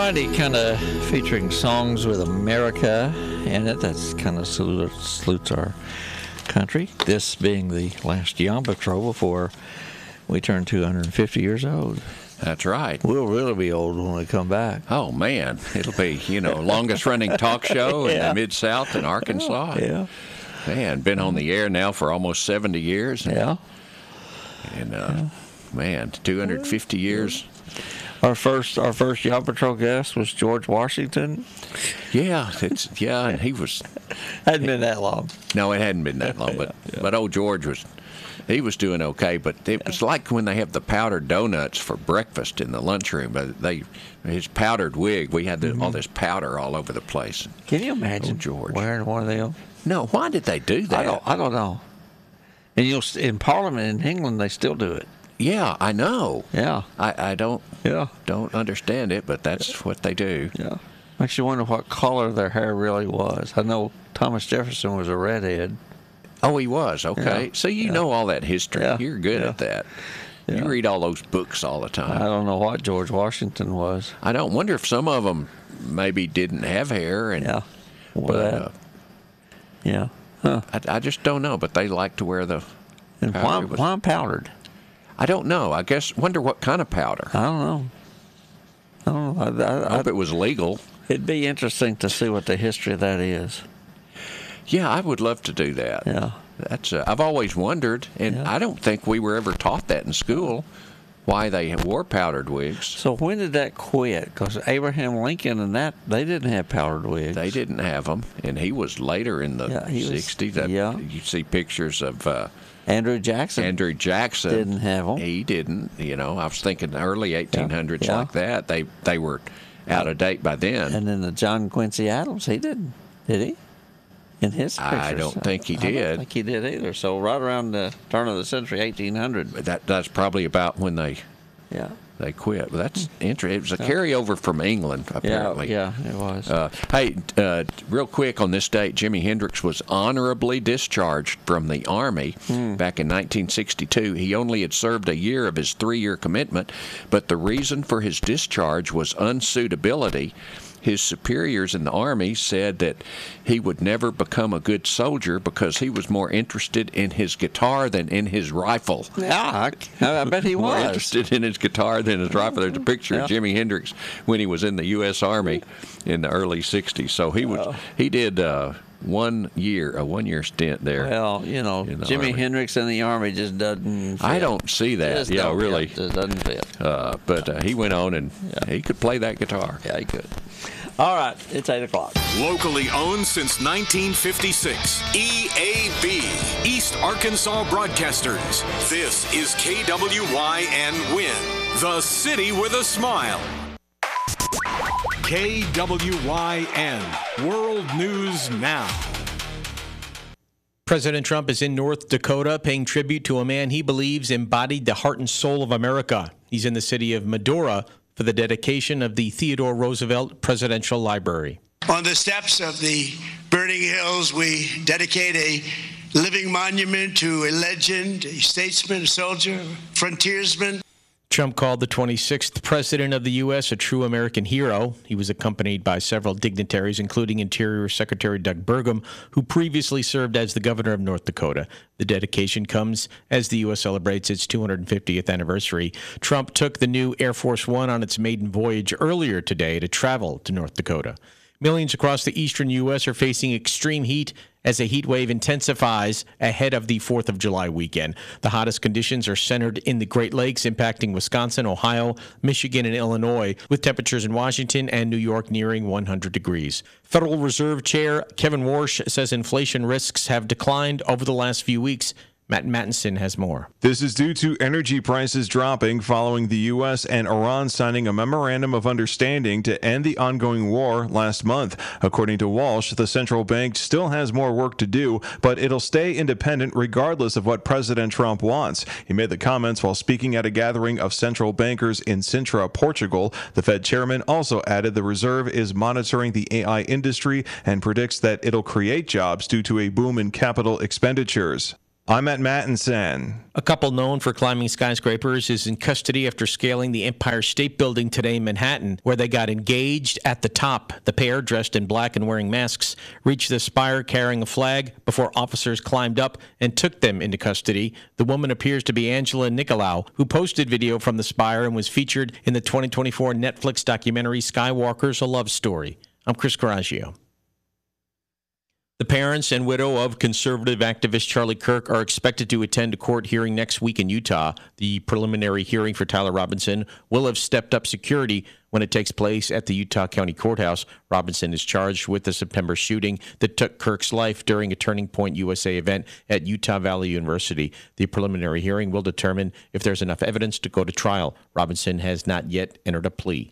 righty, kind of featuring songs with America in it. That's kind of salutes our country. This being the last Yom Patrol before we turn 250 years old. That's right. We'll really be old when we come back. Oh, man. It'll be, longest running talk show in the Mid-South in Arkansas. Yeah. Man, been on the air now for almost 70 years. Yeah. And, man, 250 years. Our first Yom Patrol guest was George Washington. Yeah, and he was... Hadn't been that long. No, it hadn't been that long, but old George was... He was doing okay, but it was like when they have the powdered donuts for breakfast in the lunchroom. But his powdered wig, we had all this powder all over the place. Can you imagine George wearing one of them? No, why did they do that? I don't know. And in Parliament in England, they still do it. Yeah, I know. Yeah, I don't understand it, but that's what they do. Yeah, makes you wonder what color their hair really was. I know Thomas Jefferson was a redhead. Oh, he was? Okay. Yeah. So you know all that history. Yeah. You're good at that. Yeah. You read all those books all the time. I don't know what George Washington was. I don't wonder if some of them maybe didn't have hair. And, yeah. Huh. I just don't know, but they like to wear the and powder. Why powdered? I don't know. I guess, wonder what kind of powder. I don't know. I hope it was legal. It'd be interesting to see what the history of that is. Yeah, I would love to do that. Yeah. That's I've always wondered, and I don't think we were ever taught that in school, why they wore powdered wigs. So when did that quit? Because Abraham Lincoln and they didn't have powdered wigs. They didn't have them, and he was later in the 60s. You see pictures of Andrew Jackson. Andrew Jackson didn't have them. He didn't. I was thinking early 1800s like that. They were out of date by then. And then the John Quincy Adams, he didn't, did he? In his pictures. I don't think he did. I don't think he did either. So right around the turn of the century, 1800. That's probably about when they quit. But that's interesting. It was a carryover from England, apparently. Yeah, it was. Hey, real quick on this date, Jimi Hendrix was honorably discharged from the Army back in 1962. He only had served a year of his 3-year commitment, but the reason for his discharge was unsuitability. His superiors in the Army said that he would never become a good soldier because he was more interested in his guitar than in his rifle. Yeah, I bet he was. More interested in his guitar than his rifle. There's a picture of Jimi Hendrix when he was in the U.S. Army in the early 60s. So he did a 1 year stint there. Well, Jimi Hendrix in the Army just doesn't fit. I don't see that. Really. It just doesn't fit. But he went on and he could play that guitar. Yeah, he could. All right, it's 8 o'clock. Locally owned since 1956. EAB, East Arkansas Broadcasters. This is KWYN Win, the city with a smile. KWYN, World News Now. President Trump is in North Dakota paying tribute to a man he believes embodied the heart and soul of America. He's in the city of Medora for the dedication of the Theodore Roosevelt Presidential Library. On the steps of the Burning Hills, we dedicate a living monument to a legend, a statesman, a soldier, a frontiersman. Trump called the 26th president of the U.S. a true American hero. He was accompanied by several dignitaries, including Interior Secretary Doug Burgum, who previously served as the governor of North Dakota. The dedication comes as the U.S. celebrates its 250th anniversary. Trump took the new Air Force One on its maiden voyage earlier today to travel to North Dakota. Millions across the eastern U.S. are facing extreme heat as a heat wave intensifies ahead of the 4th of July weekend. The hottest conditions are centered in the Great Lakes, impacting Wisconsin, Ohio, Michigan, and Illinois, with temperatures in Washington and New York nearing 100 degrees. Federal Reserve Chair Kevin Warsh says inflation risks have declined over the last few weeks. Matt Mattinson has more. This is due to energy prices dropping following the U.S. and Iran signing a memorandum of understanding to end the ongoing war last month. According to Walsh, the central bank still has more work to do, but it'll stay independent regardless of what President Trump wants. He made the comments while speaking at a gathering of central bankers in Sintra, Portugal. The Fed chairman also added the reserve is monitoring the AI industry and predicts that it'll create jobs due to a boom in capital expenditures. I'm at Mattinson. A couple known for climbing skyscrapers is in custody after scaling the Empire State Building today in Manhattan, where they got engaged at the top. The pair, dressed in black and wearing masks, reached the spire carrying a flag before officers climbed up and took them into custody. The woman appears to be Angela Nicolau, who posted video from the spire and was featured in the 2024 Netflix documentary Skywalker's A Love Story. I'm Chris Coraggio. The parents and widow of conservative activist Charlie Kirk are expected to attend a court hearing next week in Utah. The preliminary hearing for Tyler Robinson will have stepped up security when it takes place at the Utah County Courthouse. Robinson is charged with the September shooting that took Kirk's life during a Turning Point USA event at Utah Valley University. The preliminary hearing will determine if there's enough evidence to go to trial. Robinson has not yet entered a plea.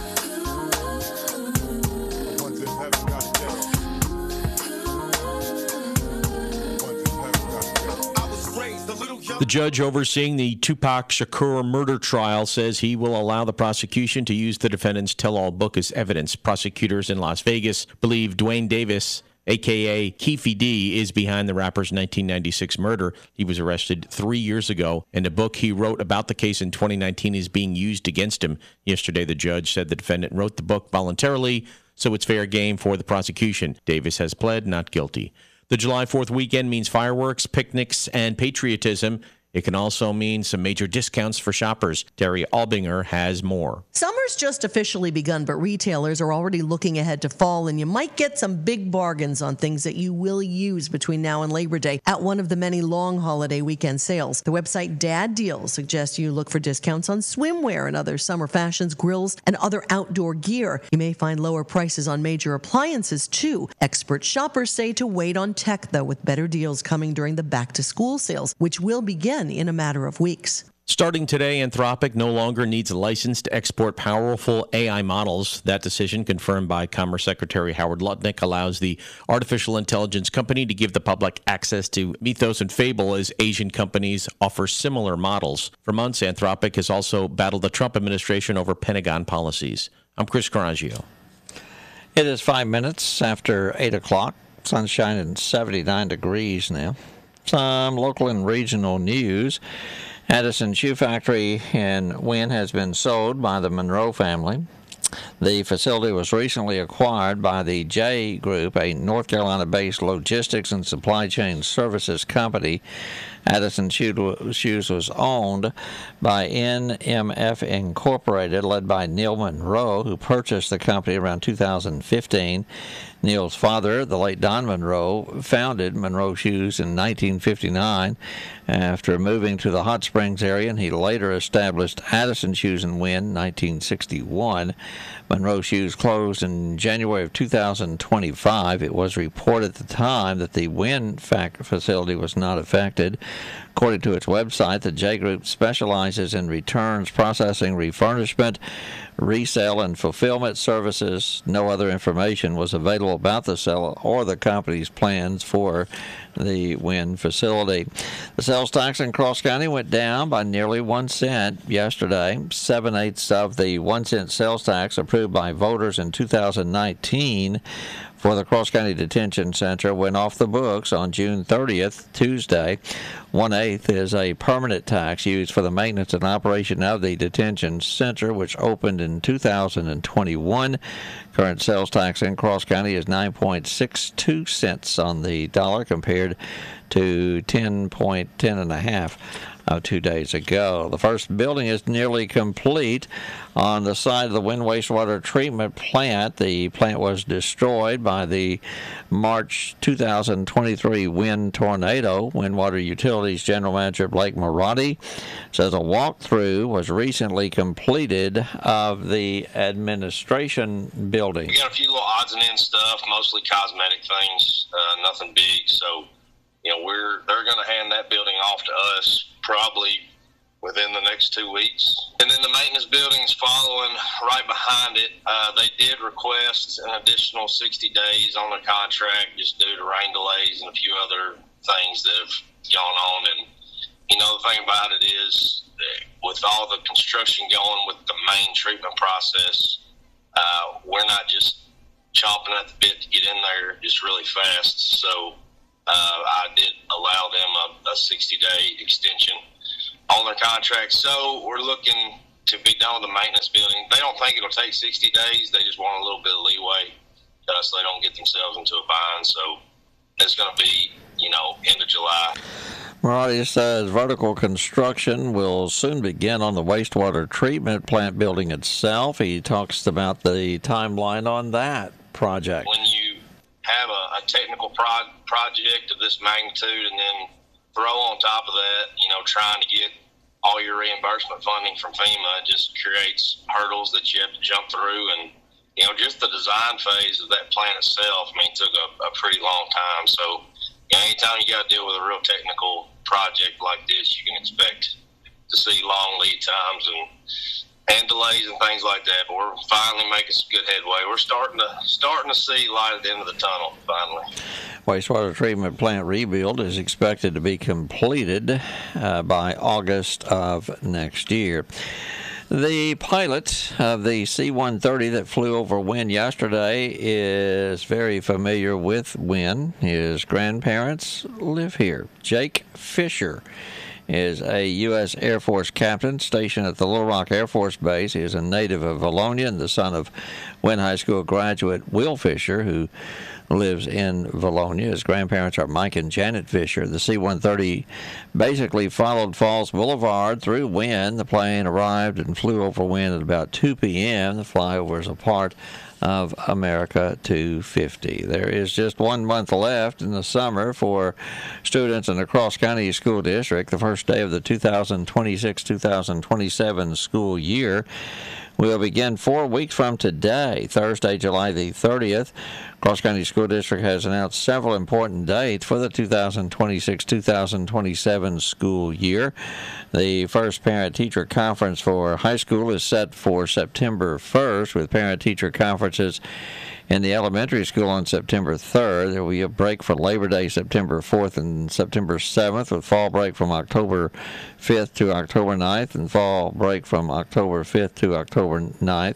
The judge overseeing the Tupac Shakur murder trial says he will allow the prosecution to use the defendant's tell-all book as evidence. Prosecutors in Las Vegas believe Dwayne Davis, a.k.a. Keefe D, is behind the rapper's 1996 murder. He was arrested 3 years ago, and a book he wrote about the case in 2019 is being used against him. Yesterday, the judge said the defendant wrote the book voluntarily, so it's fair game for the prosecution. Davis has pled not guilty. The July 4th weekend means fireworks, picnics, and patriotism. It can also mean some major discounts for shoppers. Terry Albinger has more. Summer's just officially begun, but retailers are already looking ahead to fall, and you might get some big bargains on things that you will use between now and Labor Day at one of the many long holiday weekend sales. The website Dad Deals suggests you look for discounts on swimwear and other summer fashions, grills, and other outdoor gear. You may find lower prices on major appliances, too. Expert shoppers say to wait on tech, though, with better deals coming during the back-to-school sales, which will begin in a matter of weeks. Starting today, Anthropic no longer needs a license to export powerful AI models. That decision, confirmed by Commerce Secretary Howard Lutnick, allows the artificial intelligence company to give the public access to Mythos and Fable as Asian companies offer similar models. For months, Anthropic has also battled the Trump administration over Pentagon policies. I'm Chris Coraggio. It is 5 minutes after 8 o'clock. Sunshine and 79 degrees now. Some local and regional news. Addison Shoe Factory in Wynn has been sold by the Monroe family. The facility was recently acquired by the J Group, a North Carolina-based logistics and supply chain services company. Addison Shoes was owned by NMF Incorporated, led by Neil Monroe, who purchased the company around 2015. Neil's father, the late Don Monroe, founded Monroe Shoes in 1959 after moving to the Hot Springs area, and he later established Addison Shoes in Wynn in 1961. Monroe Shoes closed in January of 2025. It was reported at the time that the Wynn facility was not affected. According to its website, the J Group specializes in returns, processing, refurbishment, resale, and fulfillment services. No other information was available about the sale or the company's plans for the Wynn facility. The sales tax in Cross County went down by nearly 1 cent yesterday. 7/8 of the 1 cent sales tax approved by voters in 2019 for the Cross County Detention Center went off the books on June 30th, Tuesday. 1/8 is a permanent tax used for the maintenance and operation of the detention center, which opened in 2021. Current sales tax in Cross County is 9.62 cents on the dollar compared to 10.105 2 days ago. The first building is nearly complete on the side of the Wynn Wastewater Treatment Plant. The plant was destroyed by the March 2023 Wynn tornado. Wynn Water Utilities General Manager Blake Marotti says a walkthrough was recently completed of the administration building. We got a few little odds and ends stuff, mostly cosmetic things, nothing big. So, they're going to hand that building off to us probably within the next 2 weeks. And then the maintenance building's following right behind it. They did request an additional 60 days on the contract just due to rain delays and a few other things that have gone on. And, the thing about it is with all the construction going with the main treatment process, we're not just chomping at the bit to get in there just really fast. So I did allow them a 60-day extension on their contract. So we're looking to be done with the maintenance building. They don't think it'll take 60 days. They just want a little bit of leeway so they don't get themselves into a bind. So it's going to be, end of July. Marty says vertical construction will soon begin on the wastewater treatment plant building itself. He talks about the timeline on that project. When you have a technical project of this magnitude and then throw on top of that, trying to get all your reimbursement funding from FEMA, it just creates hurdles that you have to jump through. And, just the design phase of that plant itself, took a pretty long time. So, anytime you got to deal with a real technical project like this, you can expect to see long lead times and delays and things like that. But we're finally making some good headway. We're starting to see light at the end of the tunnel, finally. Wastewater treatment plant rebuild is expected to be completed by August of next year. The pilot of the C-130 that flew over Wynne yesterday is very familiar with Wynne. His grandparents live here. Jake Fisher is a U.S. Air Force captain stationed at the Little Rock Air Force Base. He is a native of Valonia and the son of Wynne High School graduate Will Fisher, who lives in Valonia. His grandparents are Mike and Janet Fisher. The C-130 basically followed Falls Boulevard through Wynne. The plane arrived and flew over Wynne at about 2 p.m. The flyover is a part of America 250. There is just 1 month left in the summer for students in the Cross County School District. The first day of the 2026-2027 school year will begin 4 weeks from today, Thursday, July the 30th. Cross County School District has announced several important dates for the 2026-2027 school year. The first parent-teacher conference for high school is set for September 1st, with parent-teacher conferences in the elementary school on September 3rd. There will be a break for Labor Day, September 4th and September 7th, with fall break from October 5th to October 9th and fall break from October 5th to October 9th.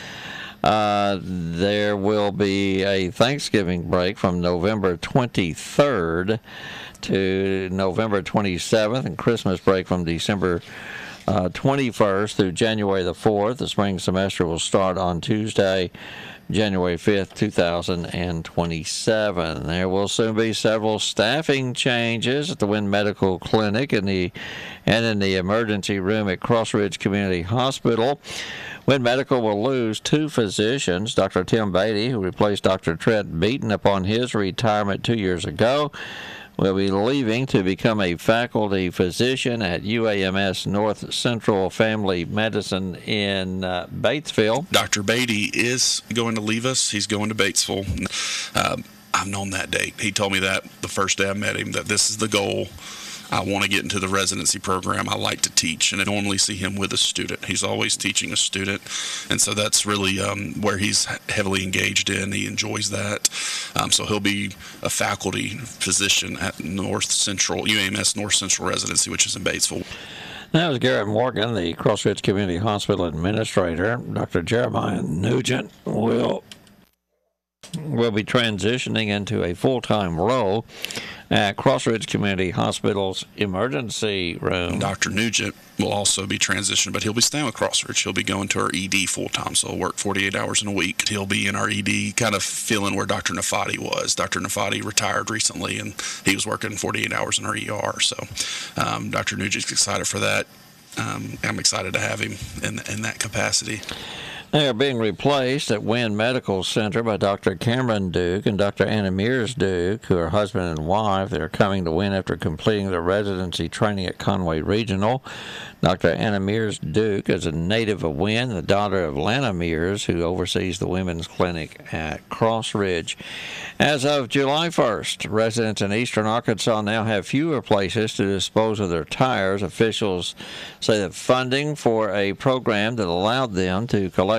There will be a Thanksgiving break from November 23rd to November 27th, and Christmas break from December 21st through January the 4th. The spring semester will start on Tuesday, January 5th, 2027. There will soon be several staffing changes at the Wynne Medical Clinic and in the emergency room at Cross Ridge Community Hospital. Wynne Medical will lose 2 physicians. Dr. Tim Beatty, who replaced Dr. Trent Beaton upon his retirement 2 years ago, will be leaving to become a faculty physician at UAMS North Central Family Medicine in Batesville. Dr. Beatty is going to leave us. He's going to Batesville. I've known that date. He told me that the first day I met him, that this is the goal. I want to get into the residency program. I like to teach, and I normally see him with a student. He's always teaching a student, and so that's really where he's heavily engaged in. He enjoys that. So he'll be a faculty physician at North Central, UAMS North Central Residency, which is in Batesville. That was Garrett Morgan, the Cross Ridge Community Hospital administrator. Dr. Jeremiah Nugent will be transitioning into a full-time role at Cross Ridge Community Hospital's emergency room. Dr. Nugent will also be transitioned, but he'll be staying with Cross Ridge. He'll be going to our ED full-time, so he'll work 48 hours in a week. He'll be in our ED, kind of filling where Dr. Nafati was. Dr. Nafati retired recently, and he was working 48 hours in our ER. So Dr. Nugent's excited for that. I'm excited to have him in that capacity. They are being replaced at Wynne Medical Center by Dr. Cameron Duke and Dr. Anna Mears Duke, who are husband and wife. They're coming to Wynne after completing their residency training at Conway Regional. Dr. Anna Mears Duke is a native of Wynne, the daughter of Lana Mears, who oversees the women's clinic at Cross Ridge. As of July 1st, residents in eastern Arkansas now have fewer places to dispose of their tires. Officials say that funding for a program that allowed them to collect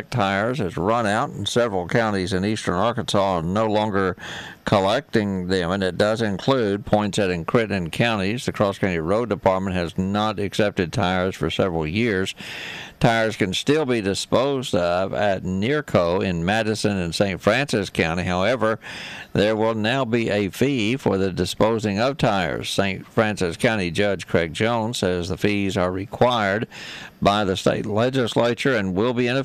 collect tires has run out, and several counties in eastern Arkansas are no longer collecting them, and it does include Poinsett and Crittenden counties. The Cross County Road Department has not accepted tires for several years. Tires can still be disposed of at Nearco in Madison and St. Francis County. However, there will now be a fee for the disposing of tires. St. Francis County Judge Craig Jones says the fees are required by the state legislature and will be in effect